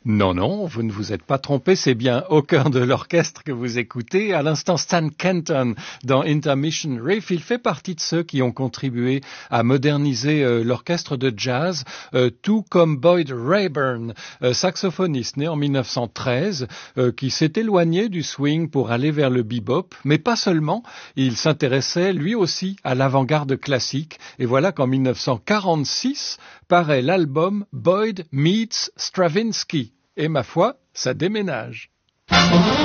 Non, non, vous ne vous êtes pas trompé, c'est bien Au cœur de l'orchestre que vous écoutez. À l'instant, Stan Kenton dans Intermission Riff, il fait partie de ceux qui ont contribué à moderniser l'orchestre de jazz, tout comme Boyd Rayburn, saxophoniste né en 1913, qui s'est éloigné du swing pour aller vers le bebop, mais pas seulement, il s'intéressait lui aussi à l'avant-garde classique, et voilà qu'en 1946 paraît l'album Boyd Meets Stravinsky. Et ma foi, ça déménage.